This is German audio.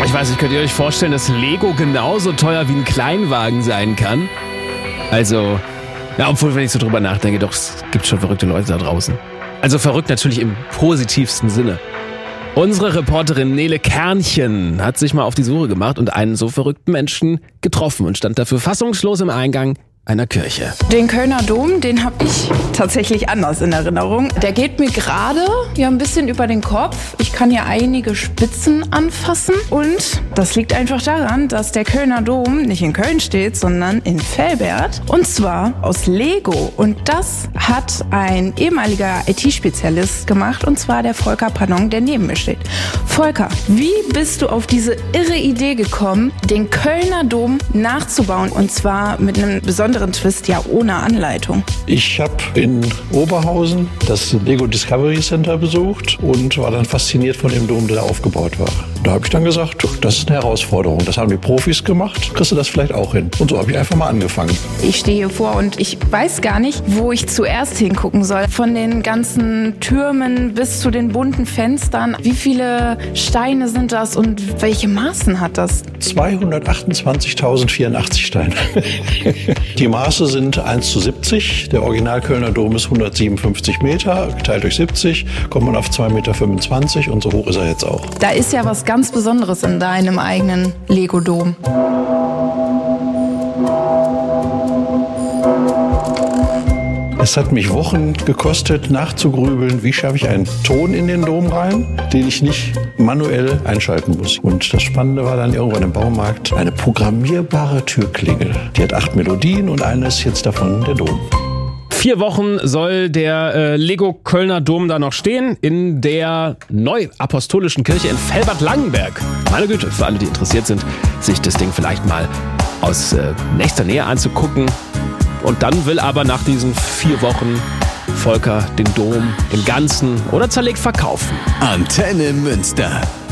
Ich weiß nicht, könnt ihr euch vorstellen, dass Lego genauso teuer wie ein Kleinwagen sein kann? Also, ja, obwohl, wenn ich so drüber nachdenke, doch, es gibt schon verrückte Leute da draußen. Also verrückt natürlich im positivsten Sinne. Unsere Reporterin Nele Kernchen hat sich mal auf die Suche gemacht und einen so verrückten Menschen getroffen und stand dafür fassungslos im Eingang einer Kirche. Den Kölner Dom, den habe ich tatsächlich anders in Erinnerung. Der geht mir gerade ein bisschen über den Kopf. Ich kann hier einige Spitzen anfassen und das liegt einfach daran, dass der Kölner Dom nicht in Köln steht, sondern in Velbert und zwar aus Lego. Und das hat ein ehemaliger IT-Spezialist gemacht und zwar der Volker Pannong, der neben mir steht. Volker, wie bist du auf diese irre Idee gekommen, den Kölner Dom nachzubauen und zwar mit einem besonderen Twist, ja ohne Anleitung? Ich habe in Oberhausen das Lego Discovery Center besucht und war dann fasziniert von dem Dom, der da aufgebaut war. Da habe ich dann gesagt, das ist eine Herausforderung. Das haben die Profis gemacht. Kriegst du das vielleicht auch hin? Und so habe ich einfach mal angefangen. Ich stehe hier vor und ich weiß gar nicht, wo ich zuerst hingucken soll. Von den ganzen Türmen bis zu den bunten Fenstern. Wie viele Steine sind das und welche Maßen hat das? 228.084 Steine. Die Maße sind 1:70. Der Original Kölner Dom ist 157 Meter. Geteilt durch 70 kommt man auf 2,25 Meter und so hoch ist er jetzt auch. Da ist ja was ganz Besonderes in deinem eigenen Lego-Dom. Es hat mich Wochen gekostet, nachzugrübeln, wie schaffe ich einen Ton in den Dom rein, den ich nicht manuell einschalten muss. Und das Spannende war dann irgendwann im Baumarkt eine programmierbare Türklingel. Die hat 8 Melodien und eine ist jetzt davon der Dom. 4 Wochen soll der Lego Kölner Dom da noch stehen in der Neuapostolischen Kirche in Velbert-Langenberg. Meine Güte, für alle, die interessiert sind, sich das Ding vielleicht mal aus nächster Nähe anzugucken. Und dann will aber nach diesen 4 Wochen Volker den Dom im Ganzen oder zerlegt verkaufen. Antenne Münster.